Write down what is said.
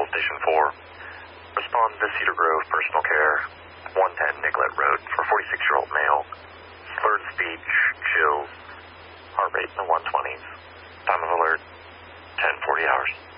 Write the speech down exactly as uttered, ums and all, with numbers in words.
Station four. Respond to Cedar Grove Personal Care, one ten Nicollet Road for forty-six-year-old male. Slurred speech, chills, heart rate in the one twenties. Time of alert, ten forty hours.